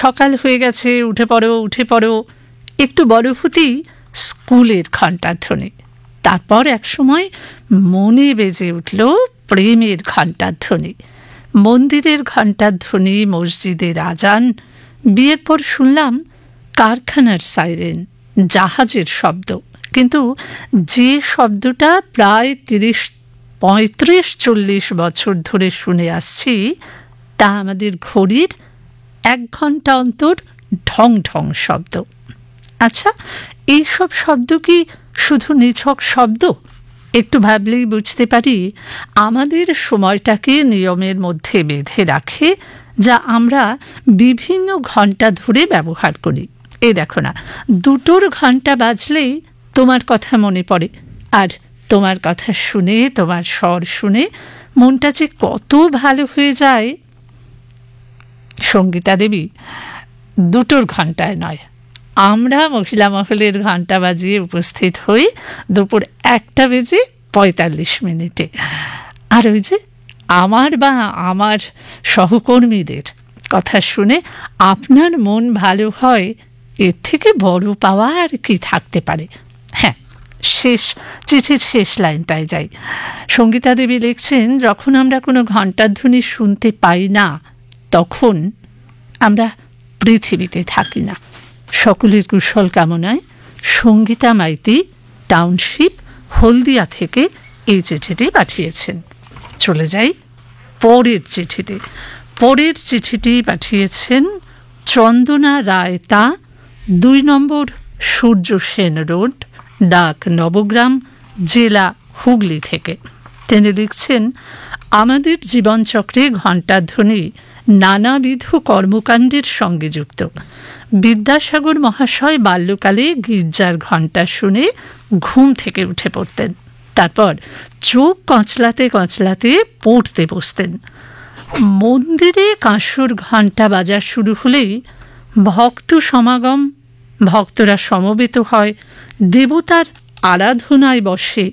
সকাল হয়ে গেছে, উঠে পড়ো উঠে পড়ো। একটু বড় হতেই স্কুলের ঘণ্টাধ্বনি। তারপর একসময় মনে বেজে উঠল প্রেমের ঘণ্টাধ্বনি, মন্দিরের ঘণ্টাধ্বনি, মসজিদের আজান। বিয়ের পর শুনলাম কারখানার সাইরেন, জাহাজের শব্দ। কিন্তু যে শব্দটা প্রায় 35-40 বছর ধরে শুনে আসছি, তা আমাদের ঘড়ির 1 ঘন্টা অন্তর ঢং ঢং শব্দ। আচ্ছা, এইসব শব্দ কি শুধু নিছক শব্দ? একটু ভাবলেই বুঝতে পারি আমাদের সময়টাকে নিয়মের মধ্যে বেঁধে রাখে, যা আমরা বিভিন্ন ঘন্টা ধরে ব্যবহার করি। এই দেখো না, 2টোর ঘন্টা বাজলেই তোমার কথা মনে পড়ে, আর তোমার কথা শুনে, তোমার স্বর শুনে মনটা যে কত ভালো হয়ে যায়। সঙ্গীতা দেবী 2টোর ঘন্টায় নয়, আমরা মহিলা মহলের ঘন্টা বাজিয়ে উপস্থিত হই দুপুর 1:45। আর ওই যে আমার বা আমার সহকর্মীদের কথা শুনে আপনার মন ভালো হয়, এর থেকে বড় পাওয়া আর কি থাকতে পারে? হ্যাঁ, চিঠির শেষ লাইনটায় যাই। সঙ্গীতা দেবী লিখছেন, যখন আমরা কোনো ঘণ্টাধ্বনি শুনতে পাই না, তখন আমরা পৃথিবীতে থাকি না। সকলের কুশল কামনায় সঙ্গীতা মাইতি, টাউনশিপ, হলদিয়া থেকে এই চিঠিটি পাঠিয়েছেন। চলে যাই পরের চিঠিতে। পরের চিঠিটি পাঠিয়েছেন চন্দনা রায়, তা 2 নম্বর সূর্য সেন রোড, ডাক নবগ্রাম, জেলা হুগলি থেকে। তিনি লিখছেন, আমাদের জীবনচক্রে ঘণ্টাধ্বনি নানাবিধ কর্মকাণ্ডের সঙ্গে যুক্ত। বিদ্যাসাগর মহাশয় বাল্যকালে গির্জার ঘণ্টা শুনে ঘুম থেকে উঠে পড়তেন, তারপর চোখ কচলাতে কচলাতে পড়তে বসতেন। মন্দিরে কাঁসর ঘণ্টা বাজা শুরু হলেই ভক্ত সমাগম, ভক্তরা সমবেত হয়, দেবতার আরাধনায় বসে।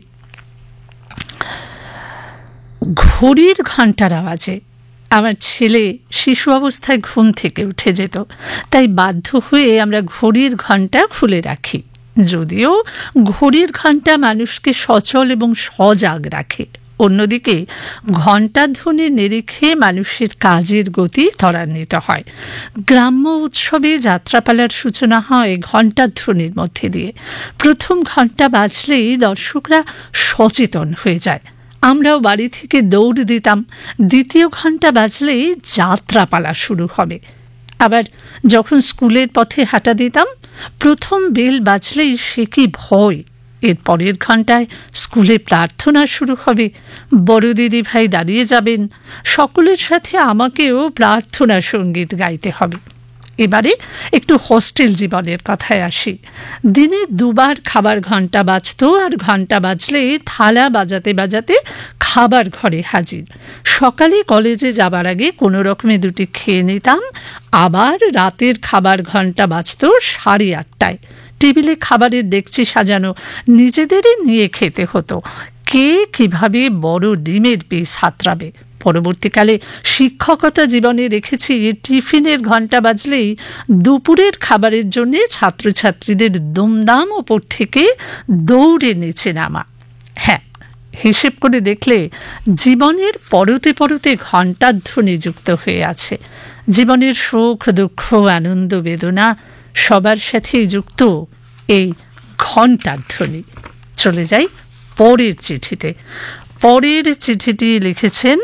ঘড়ির ঘণ্টার আওয়াজে আমার ছেলে শিশু অবস্থায় ঘুম থেকে উঠে যেত, তাই বাধ্য হয়ে আমরা ঘড়ির ঘণ্টা খুলে রাখি। যদিও ঘড়ির ঘণ্টা মানুষকে সচল এবং সজাগ রাখে, অন্যদিকে ঘণ্টাধ্বনির নিরিখে মানুষের কাজের গতি ত্বরান্বিত হয়। গ্রাম্য উৎসবে যাত্রাপালার সূচনা হয় ঘণ্টাধ্বনির মধ্যে দিয়ে। প্রথম ঘণ্টা বাজলেই দর্শকরা সচেতন হয়ে যায়, আমরাও বাড়ি থেকে দৌড় দিতাম। দ্বিতীয় ঘণ্টা বাজলেই যাত্রাপালা শুরু হবে। আবার যখন স্কুলের পথে হাঁটা দিতাম, প্রথম বেল বাজলেই সে কি ভয়! এর পরের ঘণ্টায় স্কুলে প্রার্থনা শুরু হবে, বড় দিদি ভাই দাঁড়িয়ে যাবেন, সকলের সাথে আমাকেও প্রার্থনা সঙ্গীত গাইতে হবে। এবারে একটু হোস্টেল জীবনের কথায় আসি। দিনে 2বার খাবার ঘণ্টা বাজত, আর ঘণ্টা বাজলে থালা বাজাতে বাজাতে খাবার ঘরে হাজির। সকালে কলেজে যাবার আগে কোনো রকমে 2টি খেয়ে নিতাম, আবার রাতের খাবার ঘণ্টা বাজত 8:30টায়। টেবিলে খাবারের ডেকচি সাজানো, নিজেদেরই নিয়ে খেতে হতো। কে কিভাবে বড় ডিমের পিস হাতড়াবে। পরবর্তীকালে শিক্ষকতা জীবনে দেখেছি, টিফিনের ঘণ্টা বাজলেই দুপুরের খাবারের জন্য ছাত্রছাত্রীদের দুমদাম ওপর থেকে দৌড়ে নিচে নামা। হ্যাঁ, হিসেব করে দেখলে জীবনের পরতে পরতে ঘণ্টাধ্বনি যুক্ত হয়ে আছে। জীবনের সুখ দুঃখ, আনন্দ বেদনা সবার সাথেই যুক্ত এই ঘণ্টাধ্বনি। চলে যাই পরের চিঠিতে। পরের চিঠিটি লিখেছেন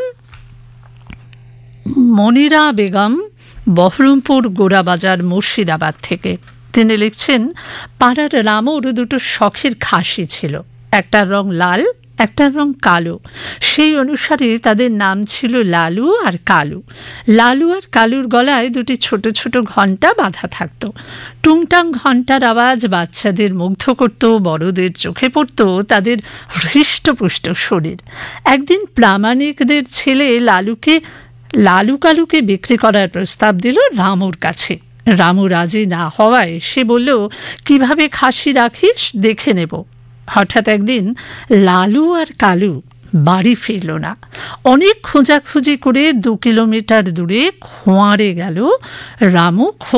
মনিরা বেগম, বহরমপুর গোড়াবাজার, মুর্শিদাবাদ থেকে। তিনি লিখছেন, পাড়ার রামুর 2টো শখের খাসি ছিল, একটার রং লাল, একটার রং কালো। সেই অনুসারে তাদের নাম ছিল লালু আর কালু। লালু আর কালুর গলায় 2টি ছোট ছোট ঘণ্টা বাঁধা থাকত। টুংটাং ঘণ্টার আওয়াজ বাচ্চাদের মুগ্ধ করত, বড়দের চোখে পড়ত তাদের হৃষ্টপুষ্ট শরীর। একদিন প্রামাণিকদের ছেলে লালু কালুকে বিক্রি করার প্রস্তাব দিল রামুর কাছে। রামু রাজি না হওয়ায় সে বলল, কিভাবে খাসি রাখিস দেখে নেব। হঠাৎ একদিন লালু আর কালু বাড়ি ফিরল না। অনেক খোঁজাখুঁজি করে 2 কিলোমিটার দূরে খোঁয়ারে গেল। রামু